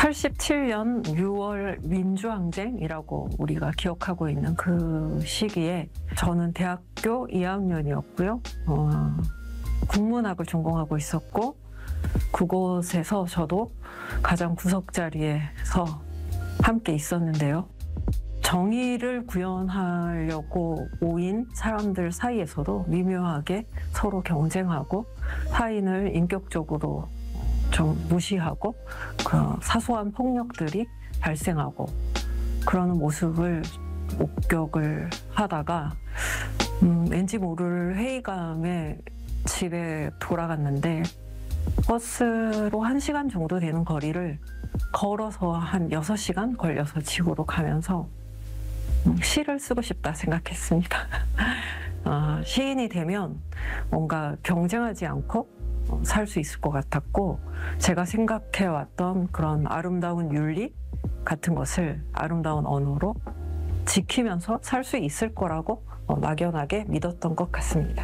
87년 6월 민주항쟁이라고 우리가 기억하고 있는 그 시기에 저는 대학교 2학년이었고요. 국문학을 전공하고 있었고 그곳에서 저도 가장 구석 자리에서 함께 있었는데요. 정의를 구현하려고 모인 사람들 사이에서도 미묘하게 서로 경쟁하고 타인을 인격적으로 좀 무시하고 그 사소한 폭력들이 발생하고 그러는 모습을 목격을 하다가 왠지 모를 회의감에 집에 돌아갔는데 버스로 1시간 정도 되는 거리를 걸어서 한 6시간 걸려서 집으로 가면서 시를 쓰고 싶다 생각했습니다. 시인이 되면 뭔가 경쟁하지 않고 살 수 있을 것 같았고 제가 생각해왔던 그런 아름다운 윤리 같은 것을 아름다운 언어로 지키면서 살 수 있을 거라고 막연하게 믿었던 것 같습니다.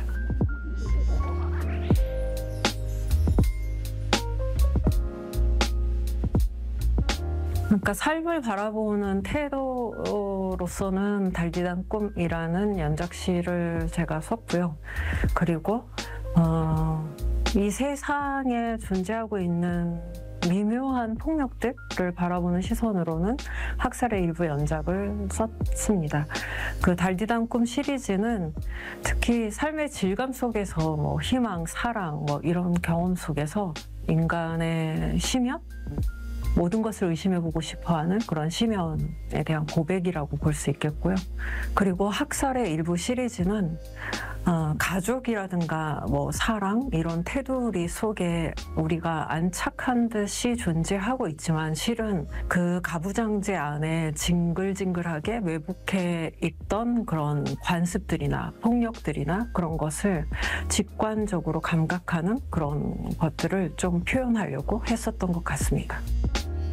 그러니까 삶을 바라보는 태도로서는 달디단 꿈이라는 연작시를 제가 썼고요. 그리고 이 세상에 존재하고 있는 미묘한 폭력들을 바라보는 시선으로는 학살의 일부 연작을 썼습니다. 그 달디단 꿈 시리즈는 특히 삶의 질감 속에서 뭐 희망, 사랑 뭐 이런 경험 속에서 인간의 심연? 모든 것을 의심해보고 싶어하는 그런 심연에 대한 고백이라고 볼 수 있겠고요. 그리고 학살의 일부 시리즈는 가족이라든가 뭐 사랑 이런 테두리 속에 우리가 안착한 듯이 존재하고 있지만 실은 그 가부장제 안에 징글징글하게 외북해 있던 그런 관습들이나 폭력들이나 그런 것을 직관적으로 감각하는 그런 것들을 좀 표현하려고 했었던 것 같습니다.